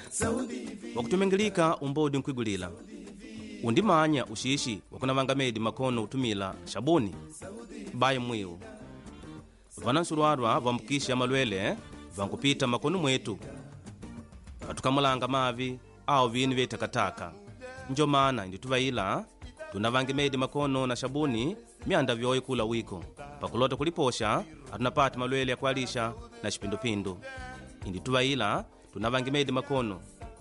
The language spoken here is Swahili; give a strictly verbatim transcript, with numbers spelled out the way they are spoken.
wakutumengilika umbodi nkwigulila undimanya ushishi wakunavanga medi makono utumila shabuni bayi mwiu vanansurwarwa vambukisha malwele vankupita makono mwetu atukamulanga mavi au vini vye takataka njo mana indi tuvaila tunavange medi makono na shabuni mianda vyoyi kula wiko pakulota kuliposha atunapata malwele ya kualisha na shipindupindu indi tuvaila tunavange medi makono